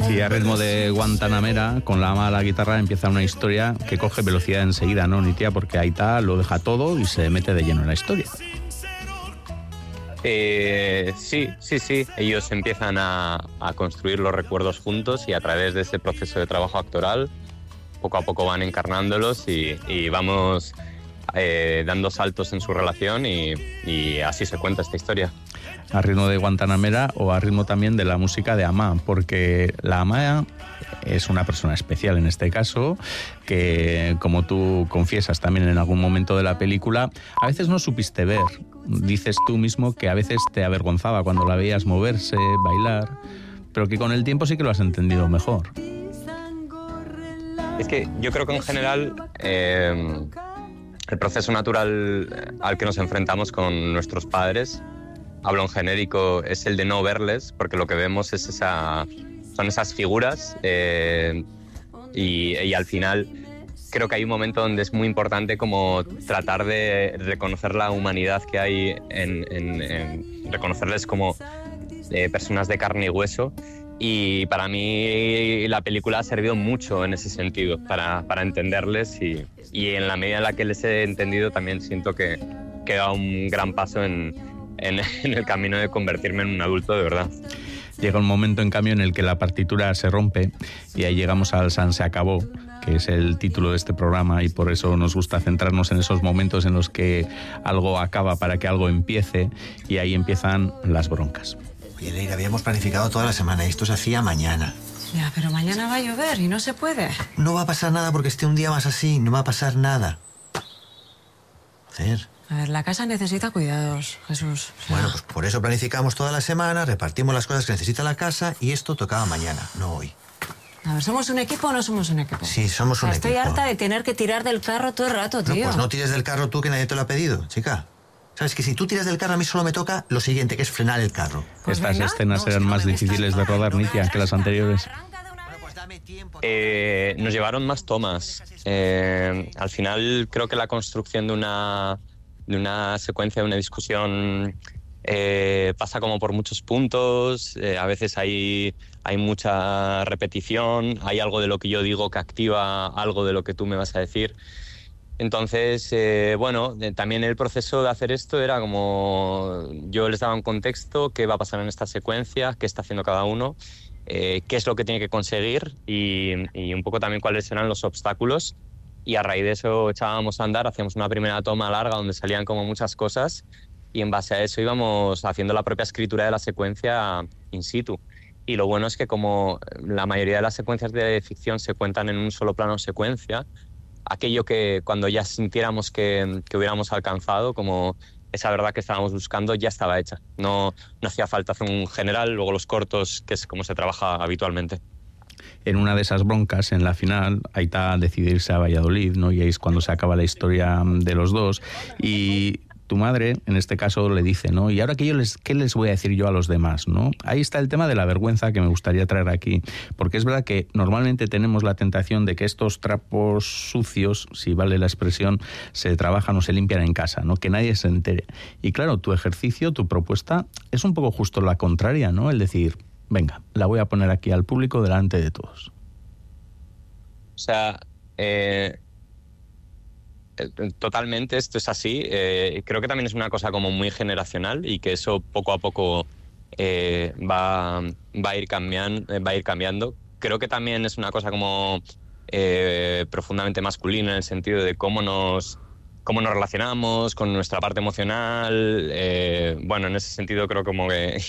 Y a ritmo de Guantanamera, con la ama a la guitarra, empieza una historia que coge velocidad enseguida, ¿no, Nitia? Porque Aita lo deja todo y se mete de lleno en la historia. Sí. Ellos empiezan a construir los recuerdos juntos y a través de ese proceso de trabajo actoral, poco a poco van encarnándolos y vamos dando saltos en su relación y así se cuenta esta historia. A ritmo de Guantanamera o a ritmo también de la música de Ama, porque la Ama es una persona especial en este caso, que como tú confiesas también en algún momento de la película, a veces no supiste ver. Dices tú mismo que a veces te avergonzaba cuando la veías moverse, bailar, pero que con el tiempo sí que lo has entendido mejor. Es que yo creo que en general el proceso natural al que nos enfrentamos con nuestros padres, hablo en genérico, es el de no verles, porque lo que vemos es son esas figuras y al final creo que hay un momento donde es muy importante como tratar de reconocer la humanidad que hay en reconocerles como personas de carne y hueso. Y para mí la película ha servido mucho en ese sentido, para entenderles y en la medida en la que les he entendido también siento que he dado un gran paso en el camino de convertirme en un adulto de verdad. Llega un momento, en cambio, en el que la partitura se rompe y ahí llegamos al San se acabó, que es el título de este programa, y por eso nos gusta centrarnos en esos momentos en los que algo acaba para que algo empiece, y ahí empiezan las broncas. Oye, Leire, habíamos planificado toda la semana y esto se hacía mañana. Ya, pero mañana va a llover y no se puede. No va a pasar nada porque esté un día más así, no va a pasar nada. Joder. A ver, la casa necesita cuidados, Jesús. O sea... Bueno, pues por eso planificamos toda la semana, repartimos las cosas que necesita la casa y esto tocaba mañana, no hoy. A ver, ¿somos un equipo o no somos un equipo? Sí, somos un equipo. Estoy harta de tener que tirar del carro todo el rato, tío. No, pues no tires del carro tú, que nadie te lo ha pedido, chica. Sabes que si tú tiras del carro, a mí solo me toca lo siguiente, que es frenar el carro. Pues estas venga. escenas eran más difíciles de rodar, Nitia, que las anteriores. Nos llevaron más tomas. Al final creo que la construcción de una secuencia, de una discusión, pasa como por muchos puntos. A veces hay mucha repetición, hay algo de lo que yo digo que activa algo de lo que tú me vas a decir. Entonces, también el proceso de hacer esto era como yo les daba un contexto, qué va a pasar en esta secuencia, qué está haciendo cada uno, qué es lo que tiene que conseguir y un poco también cuáles eran los obstáculos. Y a raíz de eso echábamos a andar, hacíamos una primera toma larga donde salían como muchas cosas y en base a eso íbamos haciendo la propia escritura de la secuencia in situ. Y lo bueno es que como la mayoría de las secuencias de ficción se cuentan en un solo plano secuencia, aquello que cuando ya sintiéramos que hubiéramos alcanzado, como esa verdad que estábamos buscando, ya estaba hecha. No hacía falta hacer un general, luego los cortos, que es como se trabaja habitualmente. En una de esas broncas, en la final, Aita decide irse a Valladolid, ¿no? Y ahí es cuando se acaba la historia de los dos. Y tu madre, en este caso, le dice, ¿no? Y ahora ¿qué les voy a decir yo a los demás, ¿no? Ahí está el tema de la vergüenza que me gustaría traer aquí, porque es verdad que normalmente tenemos la tentación de que estos trapos sucios, si vale la expresión, se trabajan o se limpian en casa, ¿no? Que nadie se entere. Y claro, tu ejercicio, tu propuesta, es un poco justo la contraria, ¿no? El decir, venga, la voy a poner aquí al público delante de todos. O sea, totalmente esto es así. Creo que también es una cosa como muy generacional y que eso poco a poco va a ir cambiando. Creo que también es una cosa como profundamente masculina en el sentido de cómo nos relacionamos con nuestra parte emocional. En ese sentido creo como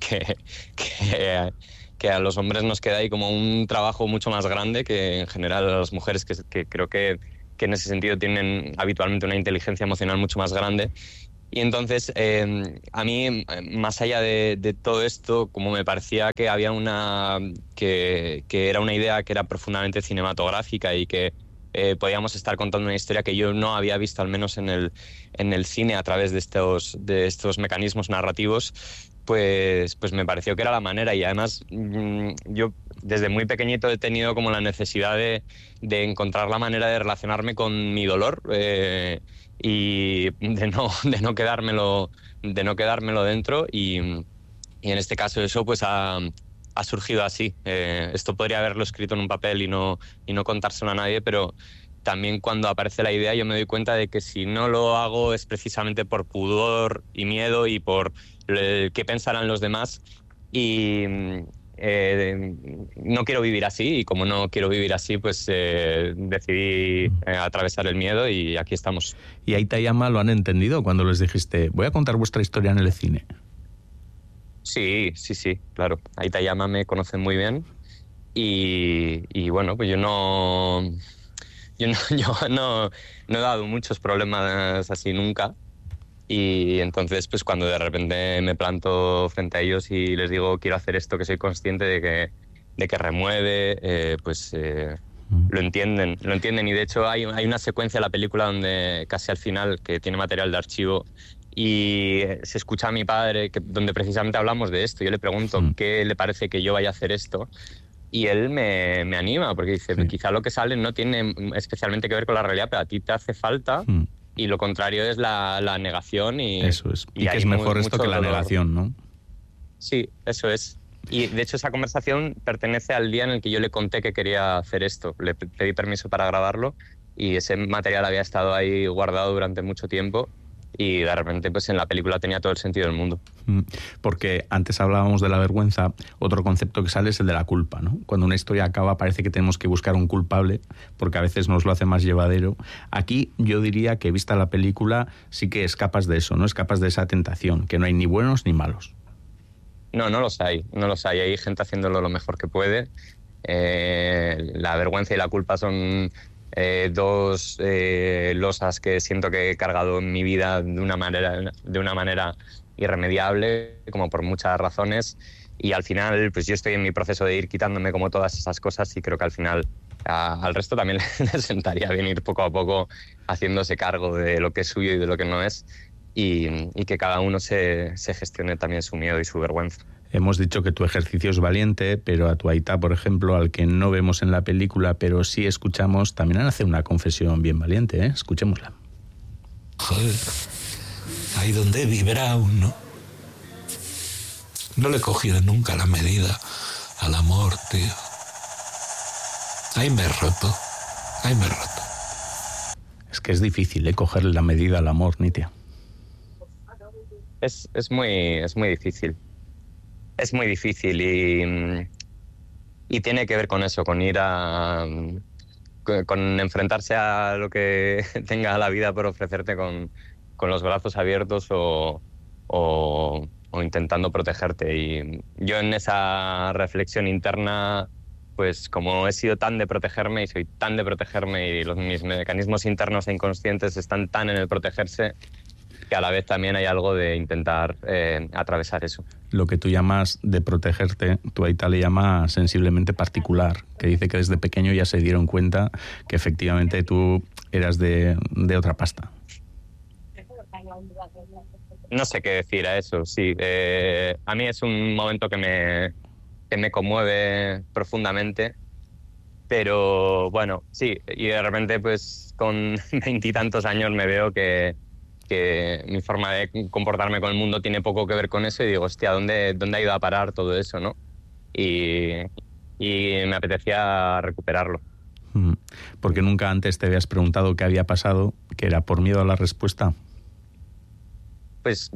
que a los hombres nos queda ahí como un trabajo mucho más grande que en general a las mujeres, que creo que en ese sentido tienen habitualmente una inteligencia emocional mucho más grande. Y entonces, a mí, más allá de todo esto, como me parecía que había que era una idea que era profundamente cinematográfica y que podíamos estar contando una historia que yo no había visto, al menos en el cine, a través de estos mecanismos narrativos, pues me pareció que era la manera. Y además yo desde muy pequeñito he tenido como la necesidad de encontrar la manera de relacionarme con mi dolor y de no quedármelo dentro, y en este caso eso pues ha ha surgido así. Esto podría haberlo escrito en un papel y no contárselo a nadie, pero también cuando aparece la idea yo me doy cuenta de que si no lo hago es precisamente por pudor y miedo y por qué pensarán los demás, y no quiero vivir así, y como no quiero vivir así, pues decidí atravesar el miedo y aquí estamos. ¿Y Aita y Ama lo han entendido cuando les dijiste voy a contar vuestra historia en el cine? Sí, claro. Aita y Ama me conocen muy bien y bueno, pues yo no he dado muchos problemas así nunca, y entonces pues cuando de repente me planto frente a ellos y les digo quiero hacer esto que soy consciente de que remueve, lo entienden, y de hecho hay una secuencia en la película donde casi al final, que tiene material de archivo, y se escucha a mi padre donde precisamente hablamos de esto. Yo le pregunto qué le parece que yo vaya a hacer esto, y él me anima, porque dice, quizá lo que sale no tiene especialmente que ver con la realidad, pero a ti te hace falta, y lo contrario es la negación. Eso es, y que es mejor esto que la negación, ¿no? Sí, eso es. Y de hecho esa conversación pertenece al día en el que yo le conté que quería hacer esto. Le pedí permiso para grabarlo, y ese material había estado ahí guardado durante mucho tiempo, y de repente pues en la película tenía todo el sentido del mundo. Porque antes hablábamos de la vergüenza, otro concepto que sale es el de la culpa, ¿no? Cuando una historia acaba parece que tenemos que buscar un culpable, porque a veces nos lo hace más llevadero. Aquí yo diría que vista la película sí que escapas de eso, ¿no? Escapas de esa tentación, que no hay ni buenos ni malos. No los hay. Hay gente haciéndolo lo mejor que puede. La vergüenza y la culpa son dos losas que siento que he cargado en mi vida de una manera irremediable, como por muchas razones, y al final pues yo estoy en mi proceso de ir quitándome como todas esas cosas, y creo que al final al resto también le sentaría bien ir poco a poco haciéndose cargo de lo que es suyo y de lo que no es, y que cada uno se gestione también su miedo y su vergüenza. Hemos dicho que tu ejercicio es valiente, pero a tu Aita, por ejemplo, al que no vemos en la película, pero sí escuchamos, también hace una confesión bien valiente, ¿eh? Escuchémosla. Joder, ahí donde vivirá uno. No le he cogido nunca la medida al amor, tío. Ahí me he roto. Es que es difícil, cogerle la medida al amor, Nitia. Es muy difícil. Es muy difícil y tiene que ver con eso, con ir con enfrentarse a lo que tenga la vida por ofrecerte con los brazos abiertos o intentando protegerte. Y yo en esa reflexión interna, pues como he sido tan de protegerme y soy tan de protegerme, y mis mecanismos internos e inconscientes están tan en el protegerse, que a la vez también hay algo de intentar atravesar eso. Lo que tú llamas de protegerte, tu Aita le llama sensiblemente particular, que dice que desde pequeño ya se dieron cuenta que efectivamente tú eras de otra pasta. No sé qué decir a eso, sí. A mí es un momento que me conmueve profundamente, pero bueno, sí, y de repente pues con 20 y tantos años me veo que mi forma de comportarme con el mundo tiene poco que ver con eso, y digo, hostia, ¿dónde ha ido a parar todo eso, no? Y me apetecía recuperarlo. Porque nunca antes te habías preguntado qué había pasado, que era por miedo a la respuesta. Pues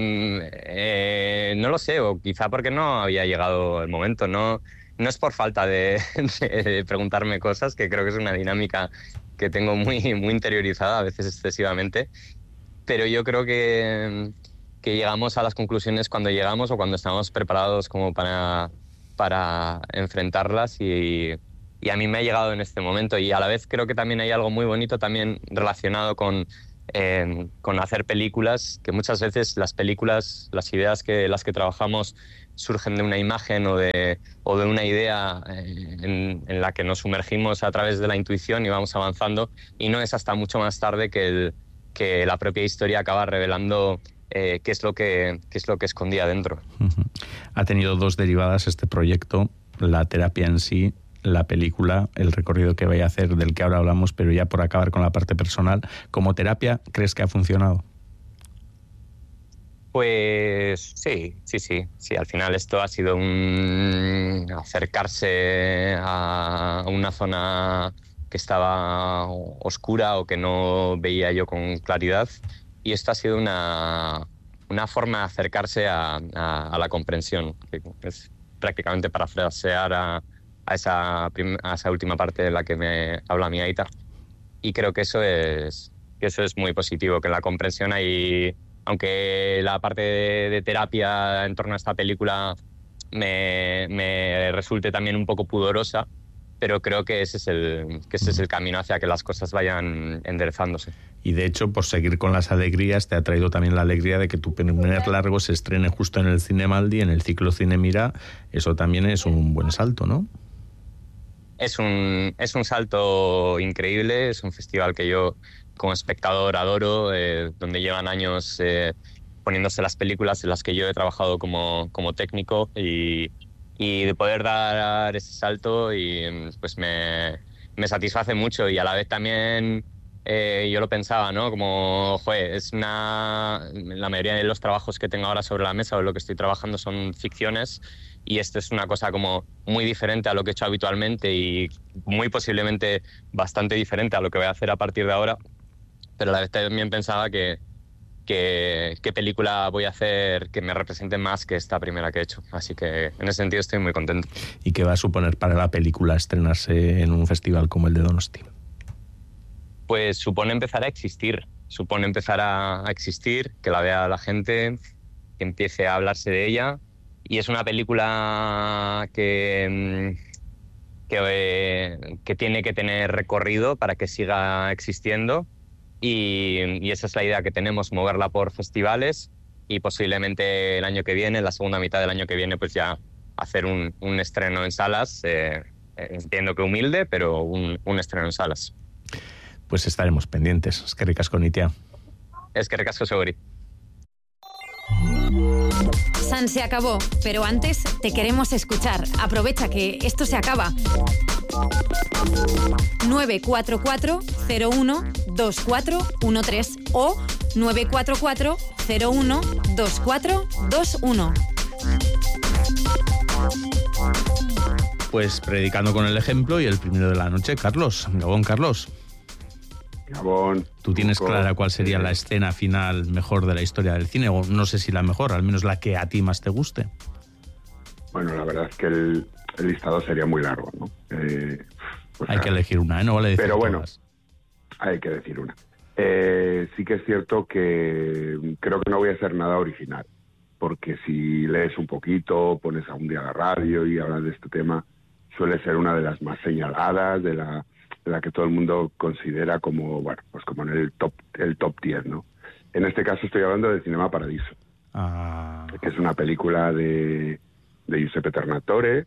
no lo sé, o quizá porque no había llegado el momento. No es por falta de preguntarme cosas, que creo que es una dinámica que tengo muy, muy interiorizada, a veces excesivamente, pero yo creo que llegamos a las conclusiones cuando llegamos o cuando estamos preparados como para enfrentarlas, y a mí me ha llegado en este momento, y a la vez creo que también hay algo muy bonito también relacionado con hacer películas, que muchas veces las películas, las ideas las que trabajamos surgen de una imagen o de una idea en la que nos sumergimos a través de la intuición y vamos avanzando, y no es hasta mucho más tarde que la propia historia acaba revelando qué es lo que escondía dentro. Ha tenido dos derivadas este proyecto, la terapia en sí, la película, el recorrido que vaya a hacer, del que ahora hablamos, pero ya por acabar con la parte personal. ¿Como terapia crees que ha funcionado? Pues sí. Al final esto ha sido un acercarse a una zona que estaba oscura o que no veía yo con claridad, y esto ha sido una forma de acercarse a la comprensión, que es prácticamente parafrasear a esa última parte de la que me habla mi aita. Y creo que eso es muy positivo, que en la comprensión hay, aunque la parte de terapia en torno a esta película me resulte también un poco pudorosa, pero creo que ese es el camino hacia que las cosas vayan enderezándose. Y de hecho, por seguir con las alegrías, te ha traído también la alegría de que tu primer largo se estrene justo en el Cinemaldi, en el ciclo Cine Mira. Eso también es un buen salto, ¿no? Es un salto increíble, es un festival que yo como espectador adoro, donde llevan años poniéndose las películas en las que yo he trabajado como técnico, y de poder dar ese salto, y pues me satisface mucho. Y a la vez también yo lo pensaba, ¿no? Como, la mayoría de los trabajos que tengo ahora sobre la mesa o lo que estoy trabajando son ficciones, y esto es una cosa como muy diferente a lo que he hecho habitualmente, y muy posiblemente bastante diferente a lo que voy a hacer a partir de ahora. Pero a la vez también pensaba qué película voy a hacer que me represente más que esta primera que he hecho. Así que en ese sentido estoy muy contento. ¿Y qué va a suponer para la película estrenarse en un festival como el de Donosti? Pues supone empezar a existir, que la vea la gente, que empiece a hablarse de ella. Y es una película que tiene que tener recorrido para que siga existiendo. Y esa es la idea que tenemos, moverla por festivales, y posiblemente el año que viene, la segunda mitad del año que viene, pues ya hacer un estreno en salas. Entiendo que humilde, pero un estreno en salas. Pues estaremos pendientes. Eskerrik asko, Nitia. Eskerrik asko, Seguri. San se acabó, pero antes te queremos escuchar. Aprovecha que esto se acaba. 944-01-2413 o 944-01-2421. Pues predicando con el ejemplo, y el primero de la noche, Carlos. Gabón, Carlos. Gabón. ¿Tú tienes clara cuál sería la escena final mejor de la historia del cine? O no sé si la mejor, al menos la que a ti más te guste. Bueno, la verdad es que el listado sería muy largo, ¿no? Hay que elegir una, ¿eh? No vale decir pero bueno, todas. Hay que decir una. Sí que es cierto que creo que no voy a hacer nada original, porque si lees un poquito, pones algún día la radio y hablas de este tema, suele ser una de las más señaladas, de la que todo el mundo considera como, bueno, pues como en el top 10, ¿no? En este caso estoy hablando de Cinema Paradiso, que es una película de Giuseppe Tornatore,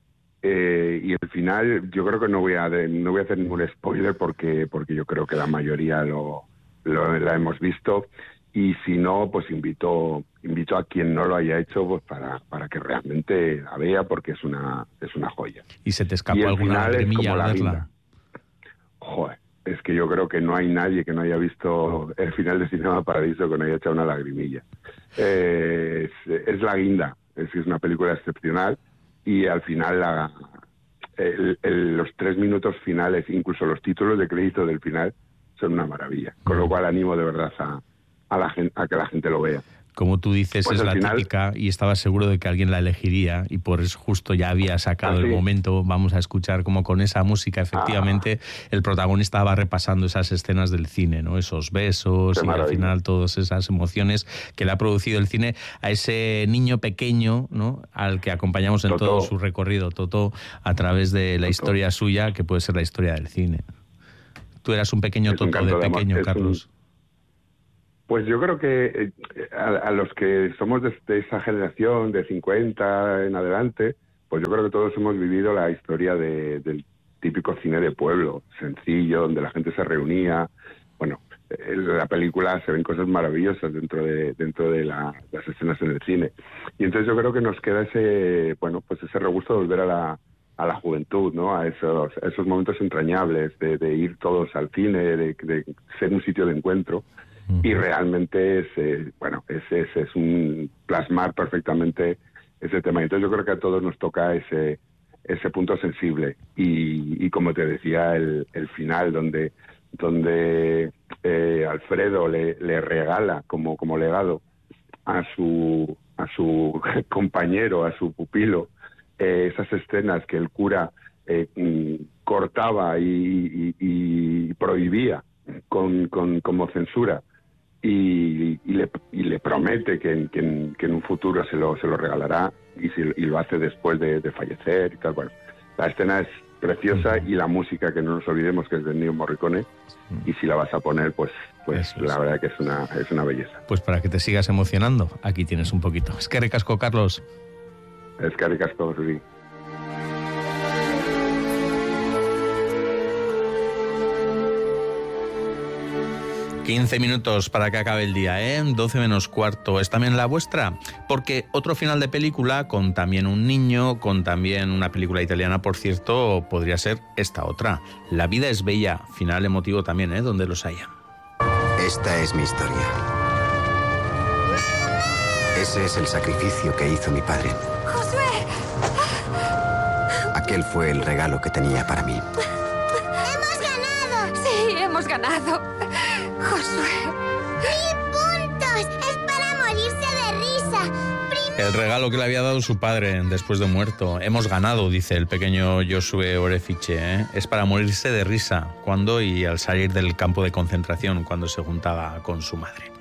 y el final yo creo que no voy a hacer ningún spoiler porque yo creo que la mayoría la hemos visto, y si no, pues invito a quien no lo haya hecho, pues para que realmente la vea, porque es una joya. ¿Y se te escapó alguna lagrimilla al verla? Joder, es que yo creo que no hay nadie que no haya visto el final de Cinema Paradiso que no haya echado una lagrimilla. Es la guinda, es una película excepcional, y al final los 3 minutos finales, incluso los títulos de crédito del final, son una maravilla. Con lo cual animo de verdad a que la gente lo vea. Como tú dices, pues es la final, típica, y estaba seguro de que alguien la elegiría, y por eso justo ya había sacado el momento. Vamos a escuchar cómo con esa música efectivamente el protagonista va repasando esas escenas del cine, ¿no? Esos besos y al final todas esas emociones que le ha producido el cine a ese niño pequeño, ¿no? Al que acompañamos en Totó. Todo su recorrido, Totó, a través de la historia suya, que puede ser la historia del cine. Tú eras un pequeño Totó de pequeño, Carlos. Pues yo creo que a los que somos de esa generación de 50 en adelante, pues yo creo que todos hemos vivido la historia del típico cine de pueblo, sencillo, donde la gente se reunía. Bueno, en la película se ven cosas maravillosas dentro de las escenas en el cine. Y entonces yo creo que nos queda ese regusto de volver a la juventud, ¿no? A esos momentos entrañables de ir todos al cine, de ser un sitio de encuentro. Y realmente es un plasmar perfectamente ese tema. Entonces yo creo que a todos nos toca ese punto sensible. Y como te decía, el final donde Alfredo le regala como legado a su compañero, a su pupilo, esas escenas que el cura cortaba y prohibía como censura, y le promete que en un futuro se lo regalará, y lo hace después de fallecer y tal. Bueno, la escena es preciosa, y la música, que no nos olvidemos que es de Ennio Morricone, y si la vas a poner, pues la verdad que es una belleza. Pues para que te sigas emocionando, aquí tienes un poquito. Es que ricasco, Carlos. Es que ricasco, Rudi. 15 minutos para que acabe el día, 12 menos cuarto. ¿Es también la vuestra? Porque otro final de película, con también un niño, con también una película italiana, por cierto, podría ser esta otra. La vida es bella, final emotivo también, donde los haya. Esta es mi historia. Ese es el sacrificio que hizo mi padre. ¡Josué! Aquel fue el regalo que tenía para mí. ¡Hemos ganado! Sí, hemos ganado. Josué. 1000 puntos. Es para morirse de risa. El regalo que le había dado su padre después de muerto. Hemos ganado, dice el pequeño Josué Orefiche. Es para morirse de risa. ¿Cuándo? Y al salir del campo de concentración, cuando se juntaba con su madre.